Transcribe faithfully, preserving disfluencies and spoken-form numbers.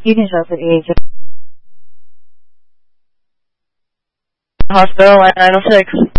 You can transfer to E H S. Hospital, line nine oh six.